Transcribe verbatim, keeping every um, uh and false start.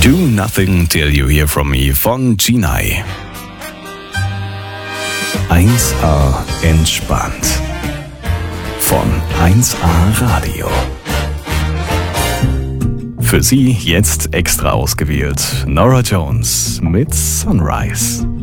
Do Nothing Till You Hear From Me von Ginai. eins A entspannt von eins A Radio. Für Sie jetzt extra ausgewählt Norah Jones mit Sunrise.